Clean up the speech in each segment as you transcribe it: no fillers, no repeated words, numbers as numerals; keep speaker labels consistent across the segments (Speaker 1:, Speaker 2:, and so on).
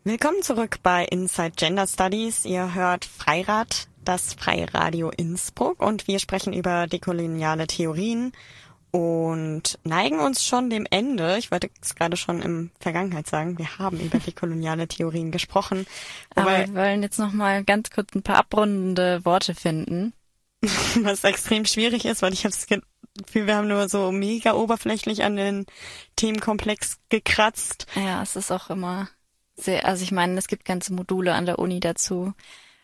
Speaker 1: Willkommen zurück bei Inside Gender Studies. Ihr hört Freirad, das Freie Radio Innsbruck, und wir sprechen über dekoloniale Theorien und neigen uns schon dem Ende. Ich wollte es gerade schon in Vergangenheit sagen, wir haben über dekoloniale Theorien gesprochen.
Speaker 2: Aber wir wollen jetzt noch mal ganz kurz ein paar abrundende Worte finden.
Speaker 1: Was extrem schwierig ist, weil ich habe das Gefühl, wir haben nur so mega oberflächlich an den Themenkomplex gekratzt.
Speaker 2: Ja, es ist auch immer sehr, also ich meine, es gibt ganze Module an der Uni dazu.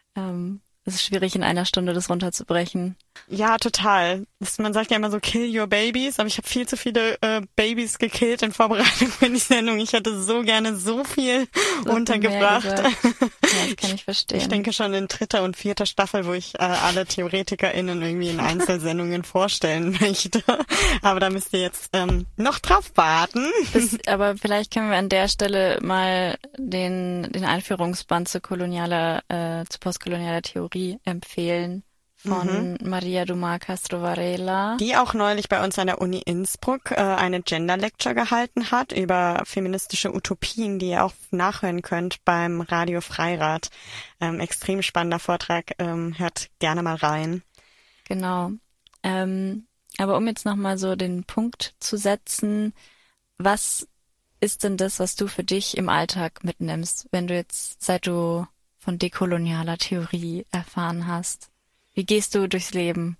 Speaker 2: Es ist schwierig, in einer Stunde das runterzubrechen.
Speaker 1: Ja, total. Man sagt ja immer so, kill your babies, aber ich habe viel zu viele Babys gekillt in Vorbereitung für die Sendung. Ich hätte so gerne so viel untergebracht.
Speaker 2: Ja, das kann ich verstehen.
Speaker 1: Ich denke schon in 3. und 4. Staffel, wo ich alle TheoretikerInnen irgendwie in Einzelsendungen vorstellen möchte. Aber da müsst ihr jetzt noch drauf warten.
Speaker 2: Aber vielleicht können wir an der Stelle mal den Einführungsband zu postkolonialer Theorie empfehlen von Maria Dumar Castro Varela.
Speaker 1: Die auch neulich bei uns an der Uni Innsbruck eine Gender Lecture gehalten hat über feministische Utopien, die ihr auch nachhören könnt beim Radio Freirad. Extrem spannender Vortrag, hört gerne mal rein.
Speaker 2: Genau. Aber um jetzt nochmal so den Punkt zu setzen, was ist denn das, was du für dich im Alltag mitnimmst, wenn du jetzt, seit du von dekolonialer Theorie erfahren hast? Wie gehst du durchs Leben?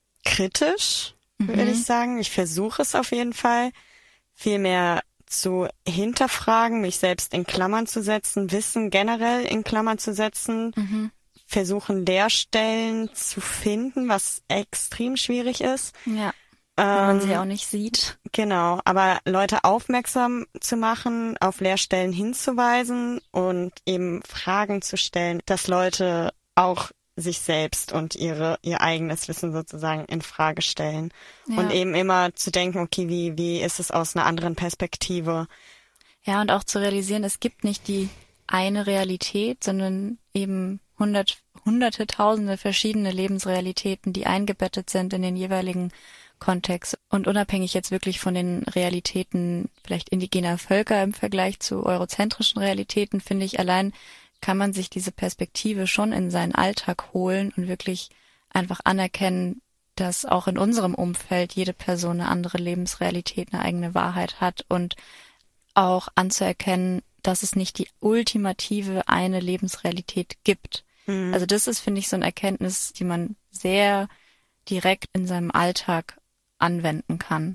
Speaker 1: Kritisch, würde ich sagen. Ich versuche es auf jeden Fall, viel mehr zu hinterfragen, mich selbst in Klammern zu setzen, Wissen generell in Klammern zu setzen, versuchen Leerstellen zu finden, was extrem schwierig ist.
Speaker 2: Ja, wenn man sie auch nicht sieht.
Speaker 1: Genau, aber Leute aufmerksam zu machen, auf Leerstellen hinzuweisen und eben Fragen zu stellen, dass Leute auch sich selbst und ihr eigenes Wissen sozusagen in Frage stellen. Ja. Und eben immer zu denken, okay, wie ist es aus einer anderen Perspektive?
Speaker 2: Ja, und auch zu realisieren, es gibt nicht die eine Realität, sondern eben hunderte, tausende verschiedene Lebensrealitäten, die eingebettet sind in den jeweiligen Kontext. Und unabhängig jetzt wirklich von den Realitäten vielleicht indigener Völker im Vergleich zu eurozentrischen Realitäten, finde ich, allein kann man sich diese Perspektive schon in seinen Alltag holen und wirklich einfach anerkennen, dass auch in unserem Umfeld jede Person eine andere Lebensrealität, eine eigene Wahrheit hat, und auch anzuerkennen, dass es nicht die ultimative eine Lebensrealität gibt. Also das ist, finde ich, so eine Erkenntnis, die man sehr direkt in seinem Alltag anwenden kann.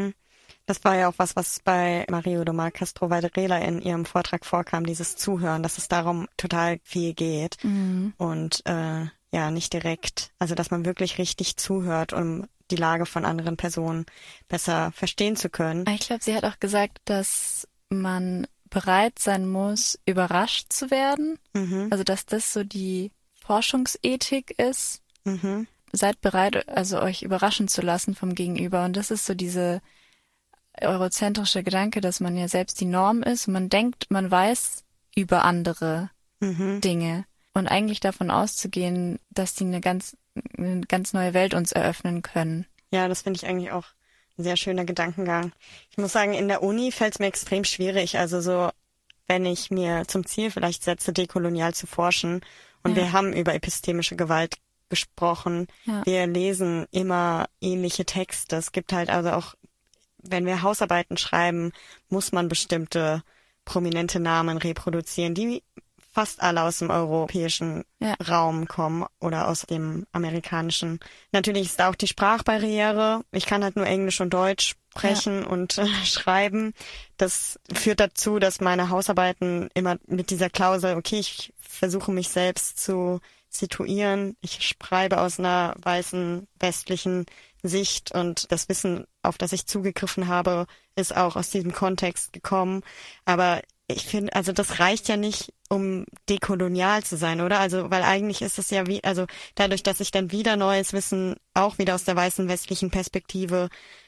Speaker 1: Das war ja auch was bei Maria Dumar Castro Varela in ihrem Vortrag vorkam, dieses Zuhören, dass es darum total viel geht. Und nicht direkt, also dass man wirklich richtig zuhört, um die Lage von anderen Personen besser verstehen zu können.
Speaker 2: Ich glaube, sie hat auch gesagt, dass man bereit sein muss, überrascht zu werden. Also dass das so die Forschungsethik ist. Seid bereit, also euch überraschen zu lassen vom Gegenüber. Und das ist so diese eurozentrische Gedanke, dass man ja selbst die Norm ist und man denkt, man weiß über andere Dinge. Und eigentlich davon auszugehen, dass die eine ganz neue Welt uns eröffnen können.
Speaker 1: Ja, das finde ich eigentlich auch ein sehr schöner Gedankengang. Ich muss sagen, in der Uni fällt es mir extrem schwierig. Also so, wenn ich mir zum Ziel vielleicht setze, dekolonial zu forschen, und wir haben über epistemische Gewalt gesprochen. Ja. Wir lesen immer ähnliche Texte. Es gibt halt also auch, wenn wir Hausarbeiten schreiben, muss man bestimmte prominente Namen reproduzieren, die fast alle aus dem europäischen Raum kommen oder aus dem amerikanischen. Natürlich ist da auch die Sprachbarriere. Ich kann halt nur Englisch und Deutsch sprechen und schreiben. Das führt dazu, dass meine Hausarbeiten immer mit dieser Klausel, okay, ich versuche mich selbst zu situieren. Ich schreibe aus einer weißen westlichen Sicht und das Wissen, auf das ich zugegriffen habe, ist auch aus diesem Kontext gekommen. Aber ich finde, also das reicht ja nicht, um dekolonial zu sein, oder? Also, weil eigentlich ist es ja also dadurch, dass ich dann wieder neues Wissen auch wieder aus der weißen westlichen Perspektive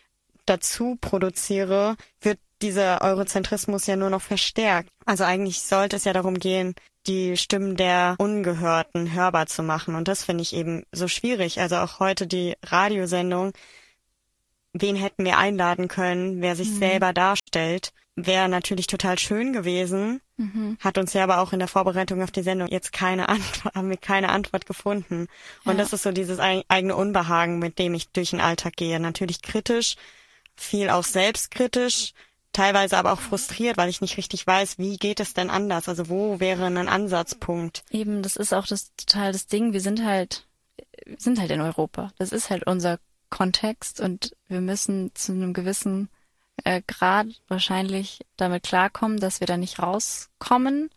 Speaker 1: dazu produziere, wird dieser Eurozentrismus ja nur noch verstärkt. Also eigentlich sollte es ja darum gehen, die Stimmen der Ungehörten hörbar zu machen. Und das finde ich eben so schwierig. Also auch heute die Radiosendung, wen hätten wir einladen können, wer sich selber darstellt wäre natürlich total schön gewesen, hat uns ja aber auch in der Vorbereitung auf die Sendung jetzt haben wir keine Antwort gefunden. Und das ist so dieses eigene Unbehagen, mit dem ich durch den Alltag gehe. Natürlich kritisch, viel auch selbstkritisch, teilweise aber auch frustriert, weil ich nicht richtig weiß, wie geht es denn anders? Also wo wäre ein Ansatzpunkt?
Speaker 2: Eben, das ist auch total das Ding. Wir sind halt in Europa. Das ist halt unser Kontext und wir müssen zu einem gewissen Grad wahrscheinlich damit klarkommen, dass wir da nicht rauskommen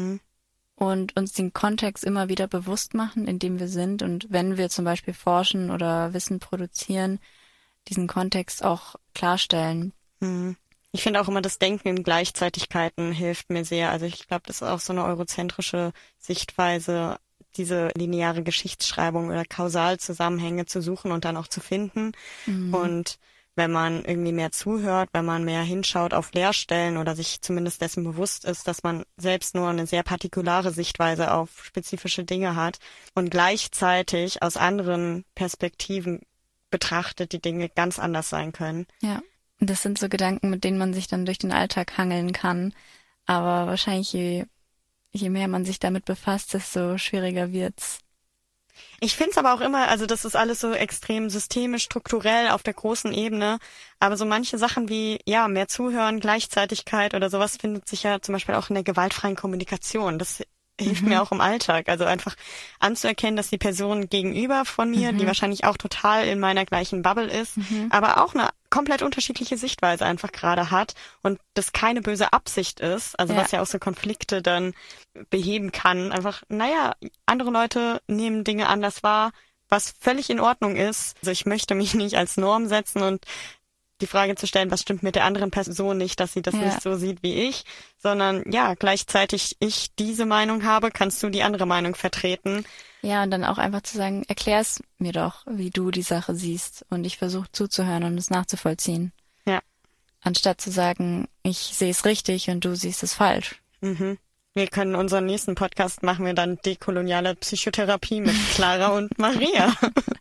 Speaker 2: und uns den Kontext immer wieder bewusst machen, in dem wir sind. Und wenn wir zum Beispiel forschen oder Wissen produzieren, diesen Kontext auch klarstellen.
Speaker 1: Ich finde auch immer, das Denken in Gleichzeitigkeiten hilft mir sehr. Also ich glaube, das ist auch so eine eurozentrische Sichtweise, diese lineare Geschichtsschreibung oder Kausalzusammenhänge zu suchen und dann auch zu finden. Und wenn man irgendwie mehr zuhört, wenn man mehr hinschaut auf Leerstellen oder sich zumindest dessen bewusst ist, dass man selbst nur eine sehr partikulare Sichtweise auf spezifische Dinge hat und gleichzeitig aus anderen Perspektiven betrachtet, die Dinge ganz anders sein können.
Speaker 2: Ja, und das sind so Gedanken, mit denen man sich dann durch den Alltag hangeln kann. Aber wahrscheinlich je mehr man sich damit befasst, desto schwieriger wird's.
Speaker 1: Ich finde es aber auch immer, also das ist alles so extrem systemisch, strukturell auf der großen Ebene, aber so manche Sachen wie, ja, mehr Zuhören, Gleichzeitigkeit oder sowas findet sich ja zum Beispiel auch in der gewaltfreien Kommunikation. Das hilft mir auch im Alltag, also einfach anzuerkennen, dass die Person gegenüber von mir, die wahrscheinlich auch total in meiner gleichen Bubble ist, aber auch eine komplett unterschiedliche Sichtweise einfach gerade hat und das keine böse Absicht ist, also was ja auch so Konflikte dann beheben kann. Einfach, naja, andere Leute nehmen Dinge anders wahr, was völlig in Ordnung ist. Also ich möchte mich nicht als Norm setzen und die Frage zu stellen, was stimmt mit der anderen Person nicht, dass sie das nicht so sieht wie ich, sondern ja, gleichzeitig ich diese Meinung habe, kannst du die andere Meinung vertreten.
Speaker 2: Ja, und dann auch einfach zu sagen, erklär's mir doch, wie du die Sache siehst und ich versuche zuzuhören und es nachzuvollziehen.
Speaker 1: Ja.
Speaker 2: Anstatt zu sagen, ich sehe es richtig und du siehst es falsch.
Speaker 1: Wir können unseren nächsten Podcast machen wir dann dekoloniale Psychotherapie mit Clara und Maria.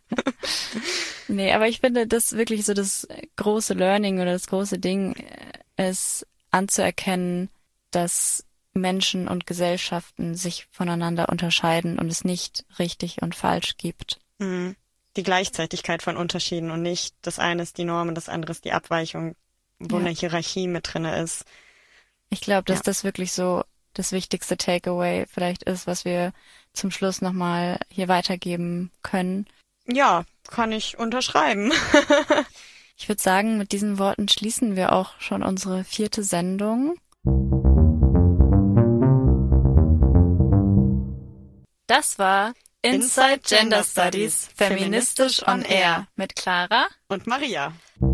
Speaker 2: Nee, aber ich finde, das wirklich so das große Learning oder das große Ding ist anzuerkennen, dass Menschen und Gesellschaften sich voneinander unterscheiden und es nicht richtig und falsch gibt.
Speaker 1: Die Gleichzeitigkeit von Unterschieden und nicht das eine ist die Norm und das andere ist die Abweichung, wo eine Hierarchie mit drinne ist.
Speaker 2: Ich glaube, dass das wirklich so das wichtigste Takeaway vielleicht ist, was wir zum Schluss nochmal hier weitergeben können.
Speaker 1: Ja, kann ich unterschreiben.
Speaker 2: Ich würde sagen, mit diesen Worten schließen wir auch schon unsere 4. Sendung. Das war Inside Gender Studies, feministisch on air mit Clara
Speaker 1: und Maria.